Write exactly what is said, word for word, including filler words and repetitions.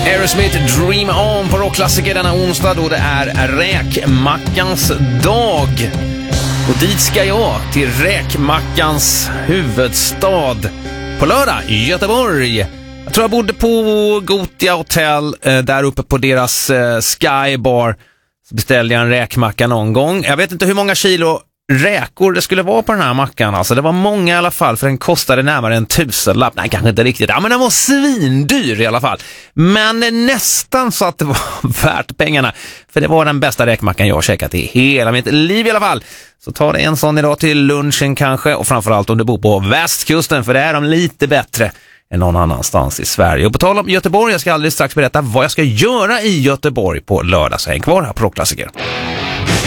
Aerosmith Dream On på rockklassiker denna onsdag då det är räkmackans dag. Och dit ska jag, till räkmackans huvudstad. På lördag, Göteborg. Jag tror jag bodde på Gotia Hotel, eh, där uppe på deras eh, Skybar. Så beställde jag en räkmacka någon gång. Jag vet inte hur många kilo räkor det skulle vara på den här mackan. Alltså det var många i alla fall, för den kostade närmare en tusenlapp. Nej, kanske inte riktigt. Ja, men den var svindyr i alla fall. Men nästan så att det var värt pengarna. För det var den bästa räkmackan jag har käkat i hela mitt liv i alla fall. Så ta det en sån idag till lunchen kanske. Och framförallt om du bor på västkusten, för det är de lite bättre än någon annanstans i Sverige. Och på tal om Göteborg, jag ska alldeles strax berätta vad jag ska göra i Göteborg på lördag. Så häng kvar här på Rockklassiker.